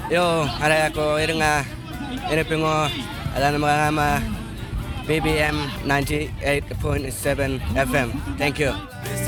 Yo, aray ako iranga irapingo alam mga BBM 98.7 FM. Thank you.